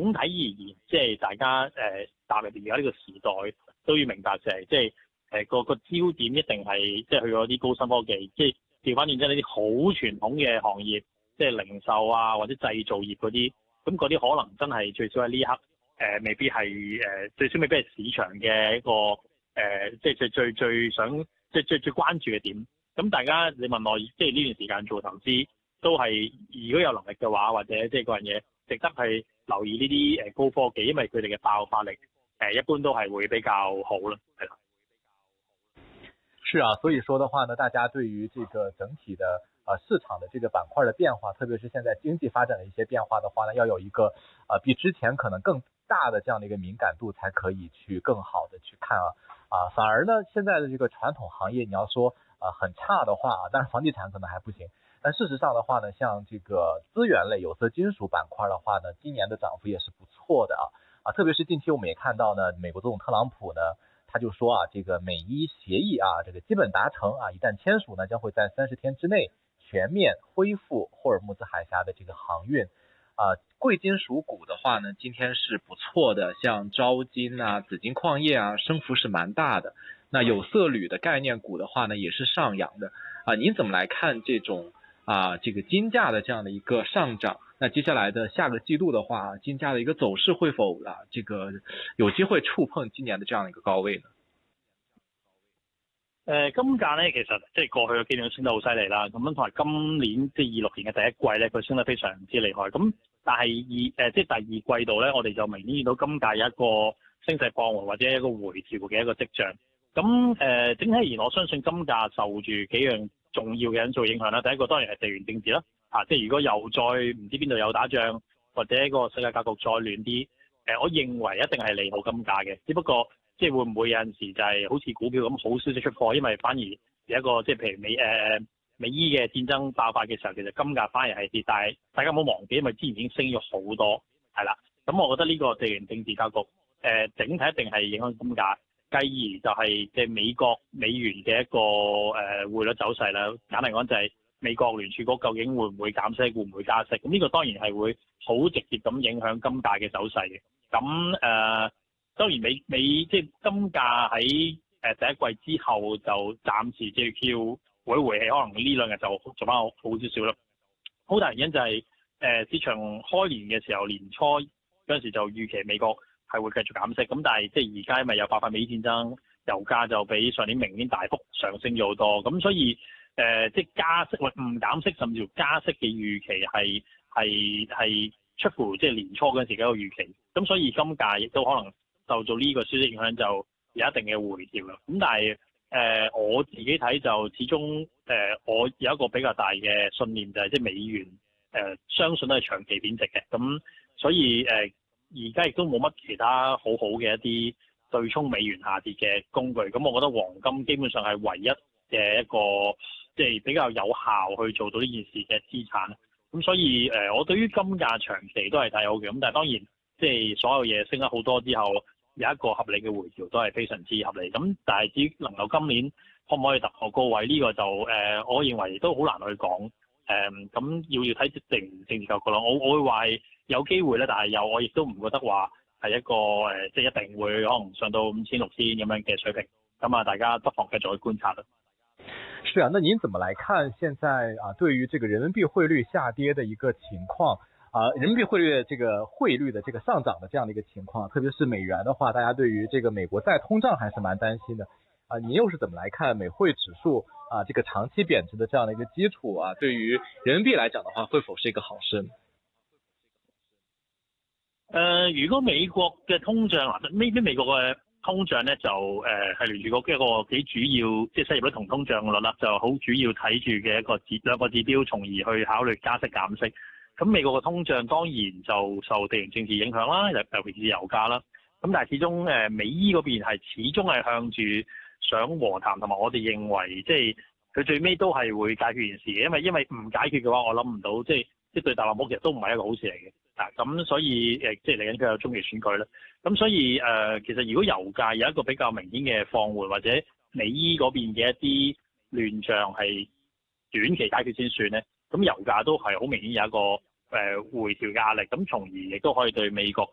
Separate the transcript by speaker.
Speaker 1: 總體而言，即係大家踏入而家呢個時代都要明白就係即係個焦點一定係即係去咗啲高新科技，即係調翻轉即係呢啲好傳統嘅行業，即係零售啊或者製造業嗰啲，咁嗰啲可能真係最少喺呢一刻未必係最少未必係市場嘅一個即係最想即係最關注嘅點。咁大家你問我，即係呢段時間做投資都係如果有能力嘅話，或者即係嗰樣嘢值得係留意呢啲高科技，因為佢哋嘅爆發力一般都係會比較好啦，係啦。
Speaker 2: 是啊，所以說的話呢，大家對於這個整體的市場的這個板塊的變化，特別是現在經濟發展的一些變化的話呢，要有一個比之前可能更大的這樣的一個敏感度，才可以去更好的去看反而呢，現在的這個傳統行業，你要說很差的話當然房地產可能還不行，但事實上的話呢，像這個資源類有色金屬板塊的話呢，今年的漲幅也是不錯的特別是近期我們也看到呢，美國總統特朗普呢，他就說這個美伊協議這個基本達成一旦簽署呢，將會在30天之內全面恢復霍爾木茲海峽的這個航運貴金屬股的話呢，今天是不錯的，像招金紫金礦業升幅是蠻大的。那有色鋁的概念股的話呢，也是上揚的您怎麼來看這種這個金價的這樣的一個上漲？那接下來的下個季度的話，金價的一個走勢會否這個有機會觸碰今年的這樣的一個高位呢？
Speaker 1: 金價咧，其實即係過去嘅幾年升得好犀利啦。咁樣同埋今年即係26年嘅第一季咧，佢升得非常之厲害。咁但係即係第二季度咧，我哋就明顯見到金價有一個升勢放緩或者一個回調嘅一個跡象。咁整體而言，我相信金價受住幾樣重要嘅因素影響啦。第一個當然係地緣政治啦，即係如果又再唔知邊度有打仗，或者個世界格局再亂啲，我認為一定係利好金價嘅。只不過即係會唔會有陣時就係好似股票咁好消息出貨，因為反而有一個即係譬如美伊嘅戰爭爆發嘅時候，其實金價反而係跌，但係大家唔好忘記，因為之前已經升咗好多，係啦。咁我覺得呢個地緣政治格局整體一定係影響金價。繼而就係即係美元嘅一個匯率走勢啦。簡單嚟講就係美國聯儲局究竟會唔會減息，會唔會加息？咁呢個當然係會好直接咁影響金價嘅走勢嘅。咁當然即係金價喺第一季之後就暫時即係叫回氣，可能呢兩日就做翻好少少啦。好大原因就係市場開年嘅時候，年初嗰陣時就預期美國係會繼續減息，咁但係即係而家因為有爆發美伊戰爭，油價就比上年明年大幅上升咗好多，咁所以即係加息或唔減息，甚至乎加息嘅預期係出乎即係年初嗰陣時嘅一個預期，咁所以金價亦都可能受到呢個消息影響，就有一定嘅回調啦。咁但係我自己睇就始終我有一個比較大嘅信念就係即係美元相信都係長期貶值嘅，咁所以而家亦都冇乜其他好好嘅一啲對沖美元下跌嘅工具，咁我覺得黃金基本上係唯一嘅一個即係比較有效去做到呢件事嘅資產。咁所以我對於金價長期都係睇好嘅。咁但係當然即係所有嘢升得好多之後，有一個合理嘅回調都係非常之合理。咁但係至於能夠今年可唔可以突破高位呢個就我認為都好難去講。咁要睇政治格局咯。我會話係有機會咧，但係我亦都唔覺得話係一個即係一定會可能上到5000、6000咁樣嘅水平。咁大家不妨繼續去觀察啦。
Speaker 2: 是啊，那您怎麼來看現在對於這個人民幣匯率下跌的一個情況人民幣匯率這個匯率的這個上漲的這樣的一個情況，特別是美元的話，大家對於這個美國再通脹還是蠻擔心的您又是怎麼來看美匯指數這個長期貶值的這樣的一個基礎對於人民幣來講的話，會否是一個好事呢？
Speaker 1: 如果美國嘅通脹美國嘅通脹咧就係聯儲局一個幾主要，即係失業率同通脹率啦，就好主要睇住嘅兩個指標，從而去考慮加息減息。咁美國嘅通脹當然就受地緣政治影響啦，尤其是油價啦。咁但係始終美伊嗰邊係始終係向住想和談，同埋我哋認為即係佢最尾都係會解決件事嘅，因為唔解決嘅話，我諗唔到即係對特朗普其實都唔係一個好事嚟嘅。咁所以即係嚟緊佢有中期選舉啦。咁所以其實如果油價有一個比較明顯嘅放緩，或者美伊嗰邊嘅一啲亂象係短期解決先算咧，咁油價都係好明顯有一個回調壓力，咁從而亦都可以對美國